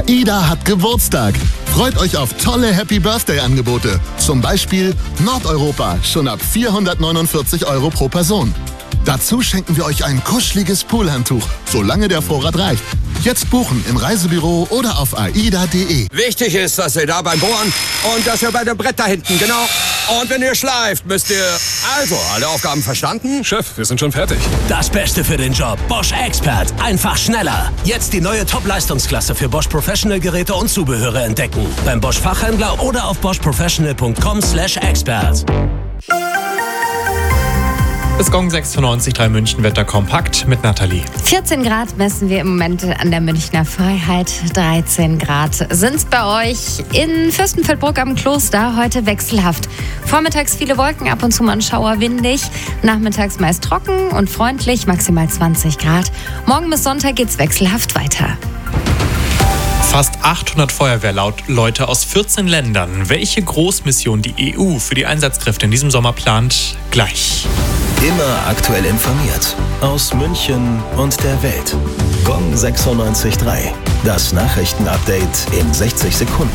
Ida hat Geburtstag. Freut euch auf tolle Happy-Birthday-Angebote. Zum Beispiel Nordeuropa, schon ab 449 € pro Person. Dazu schenken wir euch ein kuscheliges Poolhandtuch, solange der Vorrat reicht. Jetzt buchen im Reisebüro oder auf aida.de. Wichtig ist, dass ihr da beim Bohren und dass ihr bei dem Brett da hinten, genau. Und wenn ihr schleift, müsst ihr... Also, alle Aufgaben verstanden? Chef, wir sind schon fertig. Das Beste für den Job. Bosch Expert. Einfach schneller. Jetzt die neue Top-Leistungsklasse für Bosch Professional-Geräte und Zubehöre entdecken. Beim Bosch Fachhändler oder auf boschprofessional.com/expert. Bis Gong 6:95 München Wetter kompakt mit Nathalie. 14 Grad messen wir im Moment an der Münchner Freiheit. 13 Grad sind's bei euch in Fürstenfeldbruck am Kloster. Heute wechselhaft. Vormittags viele Wolken, ab und zu mal ein Schauer, windig. Nachmittags meist trocken und freundlich, maximal 20 Grad. Morgen bis Sonntag geht's wechselhaft weiter. Fast 800 Feuerwehrleute aus 14 Ländern. Welche Großmission die EU für die Einsatzkräfte in diesem Sommer plant, gleich. Immer aktuell informiert. Aus München und der Welt. Gong 96.3. Das Nachrichtenupdate in 60 Sekunden.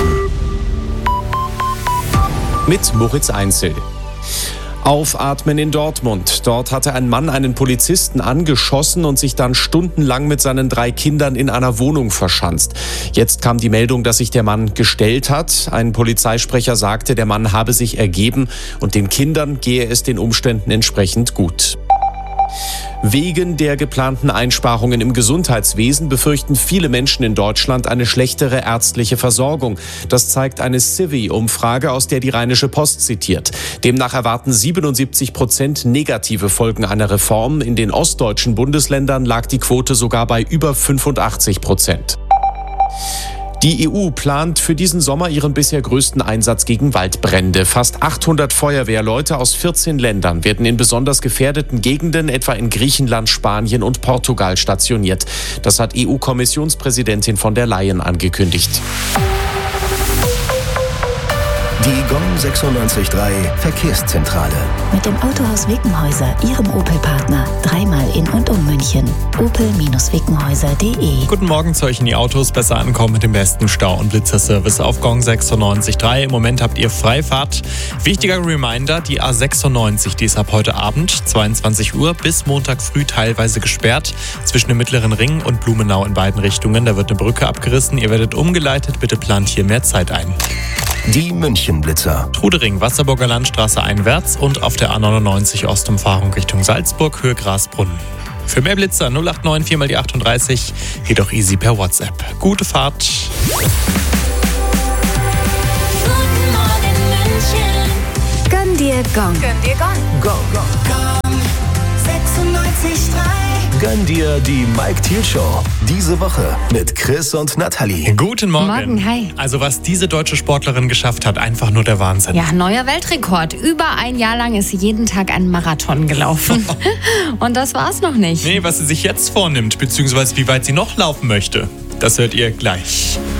Mit Moritz Einzel. Aufatmen in Dortmund. Dort hatte ein Mann einen Polizisten angeschossen und sich dann stundenlang mit seinen 3 Kindern in einer Wohnung verschanzt. Jetzt kam die Meldung, dass sich der Mann gestellt hat. Ein Polizeisprecher sagte, der Mann habe sich ergeben und den Kindern gehe es den Umständen entsprechend gut. Wegen der geplanten Einsparungen im Gesundheitswesen befürchten viele Menschen in Deutschland eine schlechtere ärztliche Versorgung. Das zeigt eine Civi-Umfrage, aus der die Rheinische Post zitiert. Demnach erwarten 77% negative Folgen einer Reform. In den ostdeutschen Bundesländern lag die Quote sogar bei über 85%. Die EU plant für diesen Sommer ihren bisher größten Einsatz gegen Waldbrände. Fast 800 Feuerwehrleute aus 14 Ländern werden in besonders gefährdeten Gegenden, etwa in Griechenland, Spanien und Portugal, stationiert. Das hat EU-Kommissionspräsidentin von der Leyen angekündigt. Die Gong 96.3 Verkehrszentrale. Mit dem Autohaus Wickenhäuser, Ihrem Opel-Partner. Dreimal in und um München. opel-wickenhäuser.de. Guten Morgen zu euch in die Autos. Besser ankommen mit dem besten Stau- und Blitzerservice auf Gong 96.3. Im Moment habt ihr Freifahrt. Wichtiger Reminder, die A96, die ist ab heute Abend, 22 Uhr, bis Montag früh teilweise gesperrt. Zwischen dem Mittleren Ring und Blumenau in beiden Richtungen. Da wird eine Brücke abgerissen. Ihr werdet umgeleitet. Bitte plant hier mehr Zeit ein. Die München-Blitzer. Trudering, Wasserburger Landstraße einwärts und auf der A99 Ostumfahrung Richtung Salzburg, Höhe Grasbrunnen. Für mehr Blitzer 089 4 mal die 38, geht auch easy per WhatsApp. Gute Fahrt. Guten Morgen München. Gönn dir Gong. Gönn dir Gong. Gong. Gong 96.3. Gönn dir die Mike Thiel Show. Diese Woche mit Chris und Nathalie. Guten Morgen. Morgen, hi. Also was diese deutsche Sportlerin geschafft hat, einfach nur der Wahnsinn. Ja, neuer Weltrekord. Über ein Jahr lang ist sie jeden Tag einen Marathon gelaufen. Und das war's noch nicht. Nee, was sie sich jetzt vornimmt, beziehungsweise wie weit sie noch laufen möchte, das hört ihr gleich.